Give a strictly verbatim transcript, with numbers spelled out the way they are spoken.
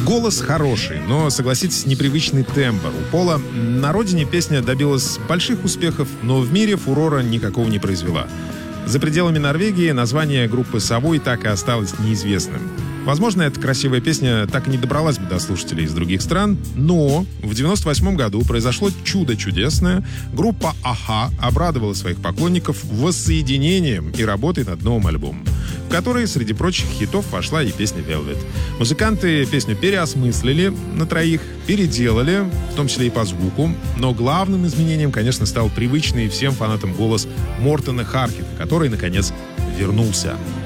Голос хороший, но, согласитесь, непривычный тембр. У Пола на родине песня добилась больших успехов, но в мире фурора никакого не произвела. За пределами Норвегии название группы «Savoy» так и осталось неизвестным. Возможно, эта красивая песня так и не добралась бы до слушателей из других стран, но в девяносто восьмом году произошло чудо чудесное. Группа «Аха» обрадовала своих поклонников воссоединением и работой над новым альбомом, в который, среди прочих хитов, вошла и песня «Velvet». Музыканты песню переосмыслили на троих, переделали, в том числе и по звуку, но главным изменением, конечно, стал привычный всем фанатам голос Мортона Харкета, который, наконец, вернулся.